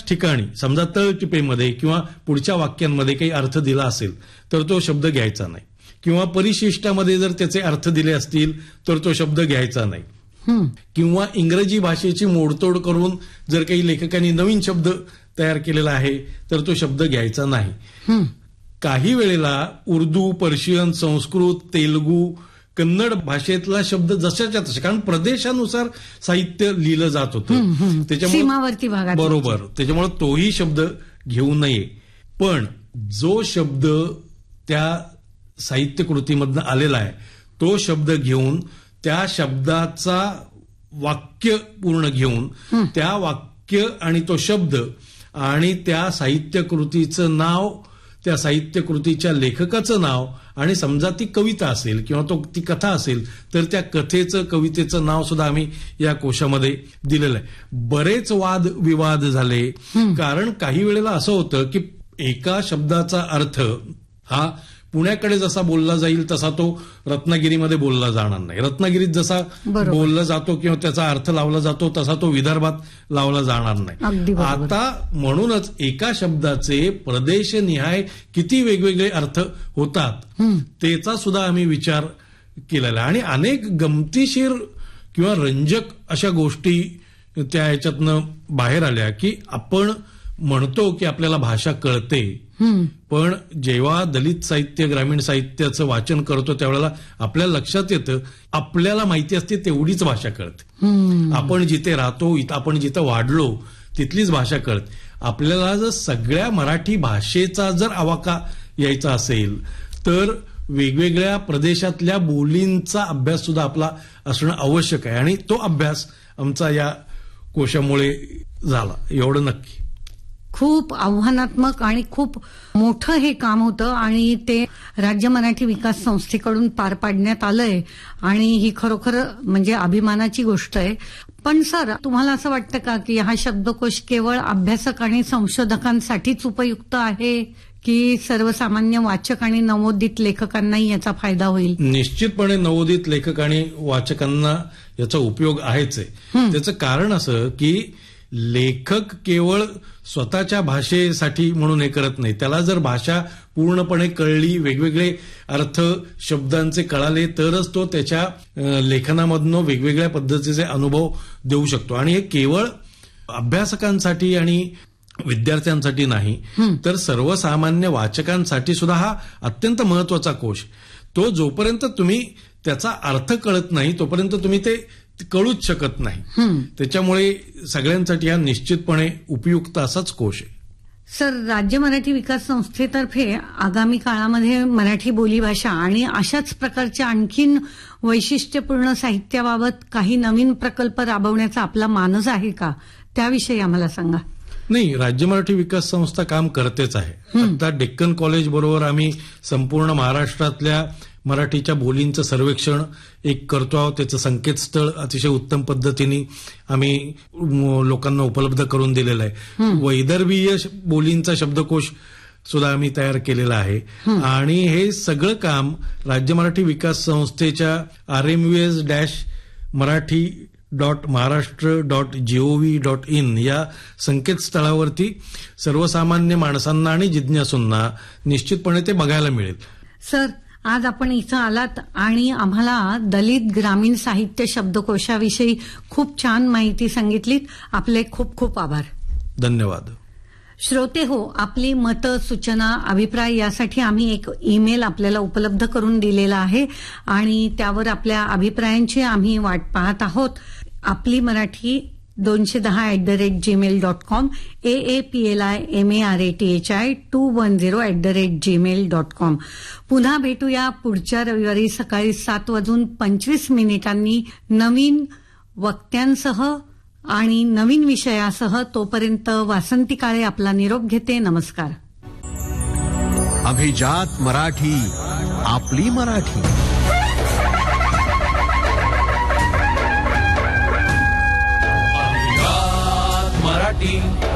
ठिकाणी समजा तळटिपेमध्ये किंवा पुढच्या वाक्यांमध्ये काही अर्थ दिला असेल तर तो शब्द घ्यायचा नाही, किंवा परिशिष्टामध्ये जर त्याचे अर्थ दिले असतील तर तो शब्द घ्यायचा नाही, किंवा इंग्रजी भाषेची मोडतोड करून जर काही लेखकांनी नवीन शब्द तयार केलेला आहे तर तो शब्द घ्यायचा नाही. काही वेळेला उर्दू, पर्शियन, संस्कृत, तेलुगू, कन्नड भाषेतला शब्द जशाच्या तशा, कारण प्रदेशानुसार साहित्य लिहिलं जात होतं त्याच्यामुळे सीमावर्ती भागात, बरोबर, त्याच्यामुळे तोही शब्द घेऊ नये. पण जो शब्द त्या साहित्य कृतीमधनं आलेला आहे तो शब्द घेऊन त्या शब्दाचा वाक्य पूर्ण घेऊन त्या वाक्य आणि तो शब्द आणि त्या साहित्य कृतीचं नाव, त्या साहित्य कृतीच्या लेखकाचं नाव, आणि समजा ती कविता असेल किंवा ती कथा असेल तर त्या कथेचं, कवितेचं नाव सुद्धा आम्ही या कोशामध्ये दिलेलं आहे. बरेच वाद विवाद झाले, कारण काही वेळेला असं होतं की एका शब्दाचा अर्थ हा पुण्याकडे जसा बोलला जाईल तसा तो रत्नागिरीमध्ये बोलला जाणार नाही, रत्नागिरीत जसा बोलला जातो किंवा त्याचा अर्थ लावला जातो तसा तो विदर्भात लावला जाणार नाही. आता म्हणूनच एका शब्दाचे प्रदेशनिहाय किती वेगवेगळे अर्थ होतात त्याचा सुद्धा आम्ही विचार केलेला आहे. आणि अनेक गमतीशीर किंवा रंजक अशा गोष्टी त्या ह्याच्यातनं बाहेर आल्या की आपण म्हणतो की आपल्याला भाषा कळते, पण जेव्हा दलित साहित्य, ग्रामीण साहित्याचं वाचन करतो त्यावेळेला आपल्याला लक्षात येतं आपल्याला माहिती असते तेवढीच भाषा कळते. आपण जिथे राहतो, आपण जिथं वाढलो तिथलीच भाषा कळते. आपल्याला जर सगळ्या मराठी भाषेचा जर आवाका यायचा असेल तर वेगवेगळ्या प्रदेशातल्या बोलींचा अभ्यास सुद्धा आपला असणं आवश्यक आहे, आणि तो अभ्यास आमचा या कोशामुळे झाला, एवढं नक्की. खूप आव्हानात्मक आणि खूप मोठं हे काम होतं आणि ते राज्य मराठी विकास संस्थेकडून पार पाडण्यात आलंय आणि ही खरोखर म्हणजे अभिमानाची गोष्ट आहे. पण सर, तुम्हाला असं वाटतं का की हा शब्दकोश केवळ अभ्यासक आणि संशोधकांसाठीच उपयुक्त आहे की सर्वसामान्य वाचक आणि नवोदित लेखकांनाही याचा फायदा होईल? निश्चितपणे नवोदित लेखक आणि वाचकांना याचा उपयोग आहेच आहे. त्याचं कारण असं की लेखक केवळ स्वतःच्या भाषेसाठी म्हणून हे करत नाही, त्याला जर भाषा पूर्णपणे कळली, वेगवेगळे अर्थ शब्दांचे कळाले तरच तो त्याच्या लेखनामधनं वेगवेगळ्या पद्धतीचे अनुभव देऊ शकतो. आणि हे केवळ अभ्यासकांसाठी आणि विद्यार्थ्यांसाठी नाही तर सर्वसामान्य वाचकांसाठी सुद्धा हा अत्यंत महत्वाचा कोश. तो जोपर्यंत तुम्ही त्याचा अर्थ कळत नाही तोपर्यंत तुम्ही ते कळूच शकत नाही. त्याच्यामुळे सगळ्यांसाठी हा निश्चितपणे उपयुक्त असाच कोश आहे. सर, राज्य मराठी विकास संस्थेतर्फे आगामी काळामध्ये मराठी बोलीभाषा आणि अशाच प्रकारच्या आणखीन वैशिष्ट्यपूर्ण साहित्याबाबत काही नवीन प्रकल्प राबवण्याचा आपला मानस आहे का? त्याविषयी आम्हाला सांगा. नाही, राज्य मराठी विकास संस्था काम करतेच आहे. आता डेक्कन कॉलेज बरोबर आम्ही संपूर्ण महाराष्ट्रातल्या मराठीच्या बोलींचं सर्वेक्षण एक करतो आहोत. त्याचं संकेतस्थळ अतिशय उत्तम पद्धतीने आम्ही लोकांना उपलब्ध करून दिलेलं आहे. वैदर्भीय बोलींचा शब्दकोश सुद्धा आम्ही तयार केलेला आहे. आणि हे सगळं काम राज्य मराठी विकास संस्थेच्या rmvs-marathi.maharashtra.gov.in या संकेतस्थळावरती सर्वसामान्य माणसांना आणि जिज्ञासूंना निश्चितपणे ते बघायला मिळेल. सर, आज आपण इथं आलात आणि आम्हाला दलित ग्रामीण साहित्य शब्दकोशाविषयी खूप छान माहिती सांगितलीत. आपले खूप खूप आभार. धन्यवाद. श्रोते हो, आपली मतं, सूचना, अभिप्राय यासाठी आम्ही एक ईमेल आपल्याला उपलब्ध करून दिलेला आहे आणि त्यावर आपल्या अभिप्रायांची आम्ही वाट पाहत आहोत. आपली मराठी 210@gmail.com, AAPLIMARATHI210@gmail.com. पुन्हा भेटूया पुढच्या रविवारी सकाळी 7:25 नवीन वक्त्यांसह आणि नवीन विषयासह. तोपर्यंत वासंती काळे आपला निरोप घेते. नमस्कार. अभिजात मराठी, आपली मराठी. मराठी